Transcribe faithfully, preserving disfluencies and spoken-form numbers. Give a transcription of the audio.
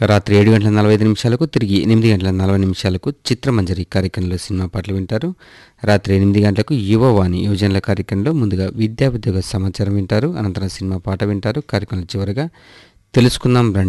రాత్రి ఏడు గంటల నలభై ఐదు నిమిషాలకు తిరిగి ఎనిమిది గంటల నలభై నిమిషాలకు చిత్రమంజరి కార్యక్రమంలో సినిమా పాటలు వింటారు. రాత్రి ఎనిమిది గంటలకు యువవాణి యువజనుల కార్యక్రమంలో ముందుగా విద్యా ఉద్యోగ సమాచారం వింటారు. అనంతరం సినిమా పాట వింటారు. కార్యక్రమం చివరగా తెలుసుకుందాం రండి